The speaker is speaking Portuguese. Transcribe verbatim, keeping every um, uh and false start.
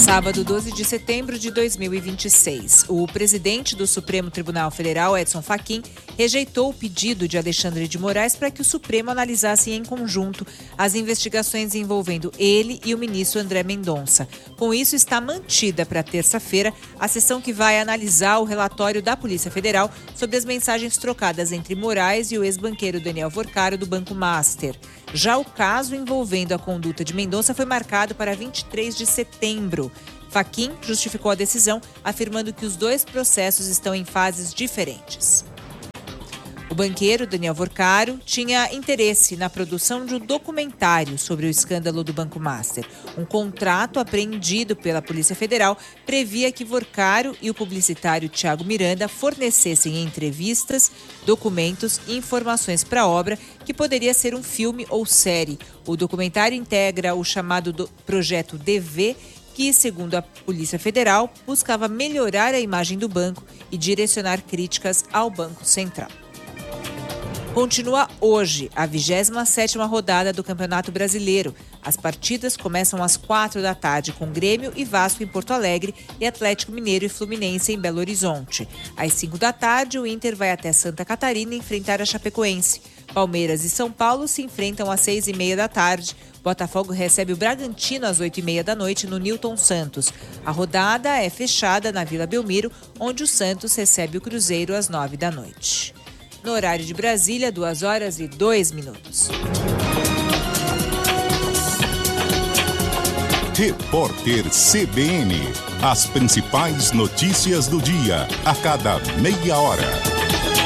Sábado, doze de setembro de dois mil e vinte e seis, o presidente do Supremo Tribunal Federal, Edson Fachin, rejeitou o pedido de Alexandre de Moraes para que o Supremo analisasse em conjunto as investigações envolvendo ele e o ministro André Mendonça. Com isso, está mantida para terça-feira a sessão que vai analisar o relatório da Polícia Federal sobre as mensagens trocadas entre Moraes e o ex-banqueiro Daniel Vorcaro do Banco Master. Já o caso envolvendo a conduta de Mendonça foi marcado para vinte e três de setembro. Fachin justificou a decisão, afirmando que os dois processos estão em fases diferentes. O banqueiro Daniel Vorcaro tinha interesse na produção de um documentário sobre o escândalo do Banco Master. Um contrato apreendido pela Polícia Federal previa que Vorcaro e o publicitário Thiago Miranda fornecessem entrevistas, documentos e informações para a obra, que poderia ser um filme ou série. O documentário integra o chamado do Projeto D V, que, segundo a Polícia Federal, buscava melhorar a imagem do banco e direcionar críticas ao Banco Central. Continua hoje a vigésima sétima rodada do Campeonato Brasileiro. As partidas começam às quatro da tarde com Grêmio e Vasco em Porto Alegre e Atlético Mineiro e Fluminense em Belo Horizonte. Às cinco da tarde, o Inter vai até Santa Catarina enfrentar a Chapecoense. Palmeiras e São Paulo se enfrentam às seis e meia da tarde. Botafogo recebe o Bragantino às oito e meia da noite no Newton Santos. A rodada é fechada na Vila Belmiro, onde o Santos recebe o Cruzeiro às nove da noite. No horário de Brasília, duas horas e dois minutos. Repórter C B N. As principais notícias do dia, a cada meia hora.